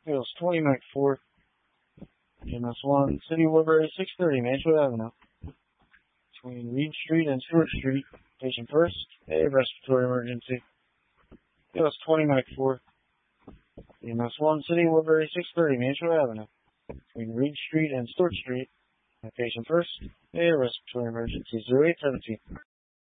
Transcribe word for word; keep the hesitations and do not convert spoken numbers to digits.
Wheels twenty, Mike four. E M S one, City Woodbury, six thirty, Mansfield Avenue. Between Reed Street and Stewart Street. Patient first. A respiratory emergency. Wheels twenty, Mike four. E M S one, City Woodbury, six thirty, Mansfield Avenue. Between Reed Street and Stewart Street. Patient first. A respiratory emergency. zero eight seventeen.